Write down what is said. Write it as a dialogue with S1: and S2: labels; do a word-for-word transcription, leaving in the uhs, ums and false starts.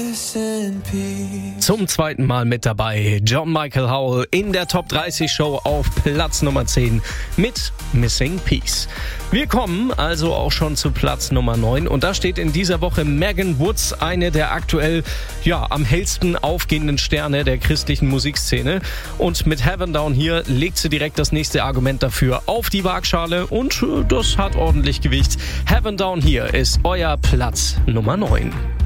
S1: Zum zweiten Mal mit dabei John Michael Howell in der Top dreißig Show auf Platz Nummer zehn mit Missing Piece. Wir kommen also auch schon zu Platz Nummer neun und da steht in dieser Woche Megan Woods, eine der aktuell ja am hellsten aufgehenden Sterne der christlichen Musikszene, und mit Heaven Down Here legt sie direkt das nächste Argument dafür auf die Waagschale und das hat ordentlich Gewicht. Heaven Down Here ist euer Platz Nummer neun.